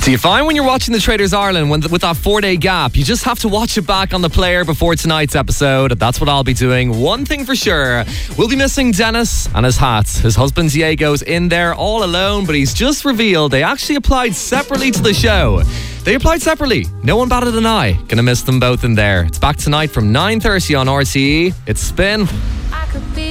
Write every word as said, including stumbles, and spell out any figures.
Do you find when you're watching the Traders Ireland, when with that four-day gap, you just have to watch it back on the player before tonight's episode? That's what I'll be doing. One thing for sure, we'll be missing Dennis and his hat. His husband Diego's in there all alone, but he's just revealed they actually applied separately to the show. They applied separately. No one batted an eye. Gonna miss them both in there. It's back tonight from nine thirty on R T E. It's Spin.